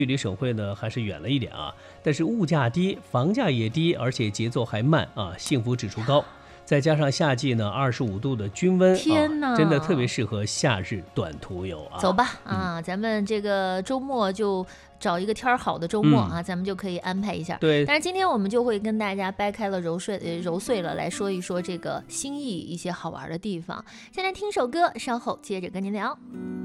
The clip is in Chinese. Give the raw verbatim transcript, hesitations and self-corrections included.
距离省会呢还是远了一点啊，但是物价低，房价也低，而且节奏还慢啊，幸福指数高。再加上夏季呢，二十五度的均温， 天哪， 啊，真的特别适合夏日短途游啊！ 走吧啊，嗯、咱们这个周末就找一个天儿好的周末啊，嗯、咱们就可以安排一下。 对， 但是今天我们就会跟大家掰开了揉碎呃揉碎了来说一说这个新义一些好玩的地方。先来听首歌，稍后接着跟您聊。